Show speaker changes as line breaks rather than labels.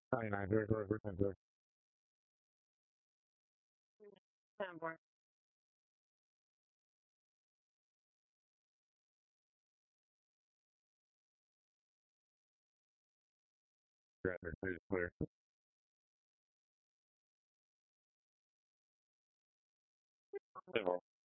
99, very close, we're 10 please clear. Civil.